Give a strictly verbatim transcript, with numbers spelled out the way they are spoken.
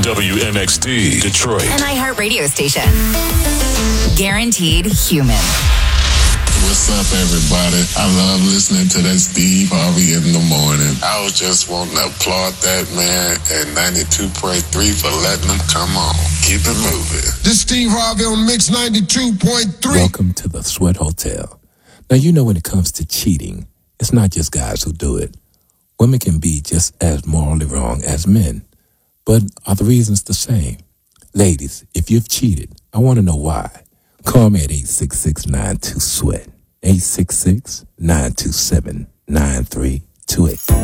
W M X D, Detroit. An iHeart radio station. Guaranteed human. What's up, everybody? I love listening to that Steve Harvey in the morning. I was just wanting to applaud that man and ninety-two point three for letting him come on. Keep it moving. This Steve Harvey on Mix ninety-two point three. Welcome to the Sweat Hotel. Now, you know when it comes to cheating, it's not just guys who do it. Women can be just as morally wrong as men. But are the reasons the same? Ladies, if you've cheated, I want to know why. Call me at eight six six, nine two, SWEAT. eight six six, nine two seven, nine three two eight.